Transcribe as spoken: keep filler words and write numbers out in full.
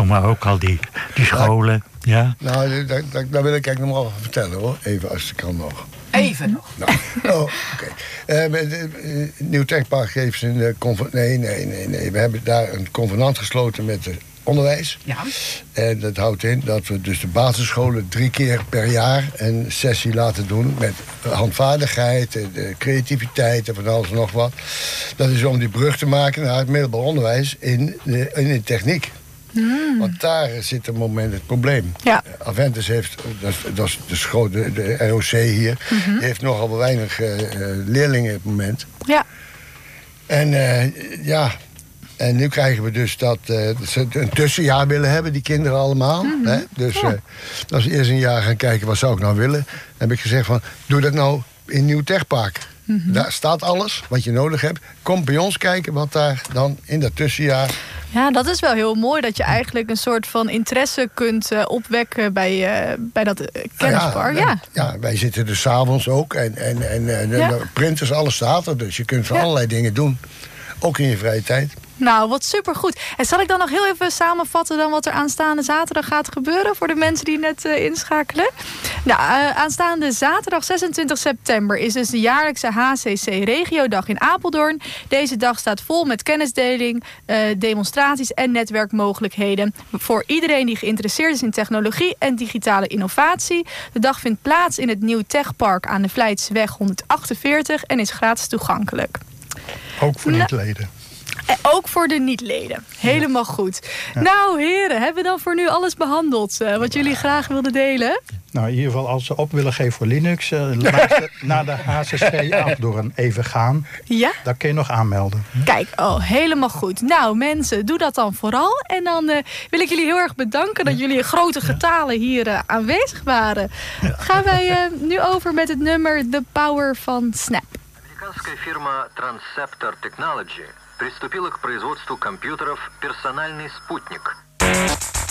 maar ook al die, die scholen. Ja. Nou, daar, daar, daar wil ik eigenlijk nog wel over vertellen hoor. Even als ik kan nog. Even nog. Nou, oh, oké. Okay. Uh, Nieuw Techpark heeft een uh, conven- nee, nee, nee, nee. We hebben daar een convenant gesloten met het onderwijs. Ja. En dat houdt in dat we dus de basisscholen drie keer per jaar een sessie laten doen met handvaardigheid, de creativiteit en van alles en nog wat. Dat is om die brug te maken naar het middelbaar onderwijs in de, in de techniek. Mm. Want daar zit op het moment het probleem. Ja. Aventus heeft, dat is, dat is de, school, de, de R O C hier, mm-hmm. die heeft nogal weinig uh, leerlingen op het moment. Ja. En uh, ja, en nu krijgen we dus dat, uh, dat ze een tussenjaar willen hebben, die kinderen allemaal. Mm-hmm. Hè? Dus ja. uh, als we eerst een jaar gaan kijken, wat zou ik nou willen? Dan heb ik gezegd van, doe dat nou in Nieuw Techpark. Mm-hmm. Daar staat alles wat je nodig hebt. Kom bij ons kijken wat daar dan in dat tussenjaar... Ja, dat is wel heel mooi dat je eigenlijk een soort van interesse kunt uh, opwekken bij, uh, bij dat uh, kennispark. Ja, ja. ja, wij zitten dus 's avonds ook en, en, en, en ja. de printers, alles staat er. Dus je kunt van ja. allerlei dingen doen. Ook in je vrije tijd. Nou, wat supergoed. En zal ik dan nog heel even samenvatten dan wat er aanstaande zaterdag gaat gebeuren voor de mensen die net uh, inschakelen? Nou, uh, aanstaande zaterdag zesentwintig september is dus de jaarlijkse H C C Regiodag in Apeldoorn. Deze dag staat vol met kennisdeling, uh, demonstraties en netwerkmogelijkheden voor iedereen die geïnteresseerd is in technologie en digitale innovatie. De dag vindt plaats in het Nieuw Techpark aan de Vlijtseweg honderdachtenveertig en is gratis toegankelijk. Ook voor niet-leden. En ook voor de niet-leden. Helemaal goed. Ja. Nou, heren, hebben we dan voor nu alles behandeld uh, wat jullie graag wilden delen? Nou, in ieder geval als ze op willen geven voor Linux, uh, de, naar de H C C Apeldoorn even gaan. Ja? Daar kun je nog aanmelden. Kijk, oh, helemaal goed. Nou, mensen, doe dat dan vooral. En dan uh, wil ik jullie heel erg bedanken dat jullie in grote getalen hier uh, aanwezig waren. Gaan wij uh, nu over met het nummer The Power van Snap. Американская фирма Transceptor Technology приступила к производству компьютеров «Персональный спутник».